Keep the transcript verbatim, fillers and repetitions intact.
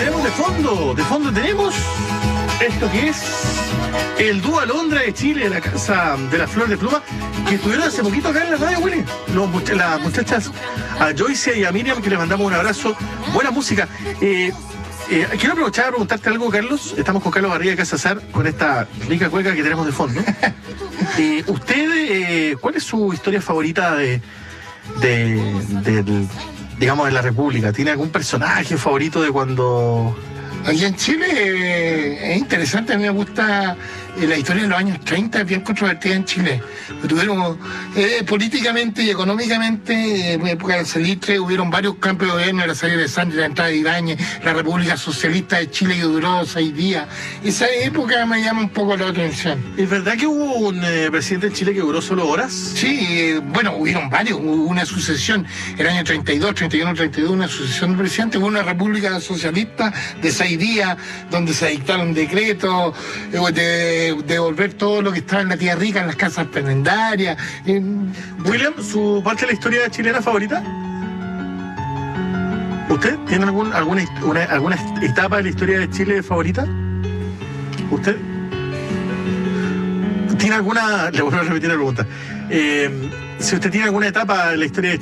tenemos de fondo, de fondo tenemos esto que es el dúo Alondra de Chile, de la Casa de la Flor de Pluma, que estuvieron hace poquito acá en la radio, Willy. Los, much las muchachas, a Joyce y a Miriam, que les mandamos un abrazo. Buena música. Eh, eh, quiero aprovechar a preguntarte algo, Carlos. Estamos con Carlos Barriga de Casa Sar, con esta rica cueca que tenemos de fondo. Eh, ¿Usted, eh, cuál es su historia favorita de, de, de, de, digamos, de la República? ¿Tiene algún personaje favorito de cuando...? Aquí en Chile eh, es interesante, a mí me gusta eh, la historia de los años treinta, es bien controvertida en Chile. Tuvieron eh, políticamente y económicamente, en época del Salitre, hubieron varios cambios de gobierno, la salida de Sánchez, la entrada de Ibáñez, la República Socialista de Chile que duró seis días. Esa época me llama un poco la atención. ¿Es verdad que hubo un eh, presidente en Chile que duró solo horas? Sí, eh, bueno, hubieron varios, hubo una sucesión, el año treinta y dos, treinta y uno, treinta y dos, una sucesión de presidentes, hubo una República Socialista de seis días, donde se dictaron decretos eh, de devolver todo lo que estaba en la tierra rica, en las casas prenendarias. Eh, William, ¿su parte de la historia chilena favorita? ¿Usted tiene algún, alguna, una, alguna etapa de la historia de Chile favorita? ¿Usted? ¿Tiene alguna...? Le vuelvo a repetir la pregunta. Eh, si usted tiene alguna etapa de la historia de Chile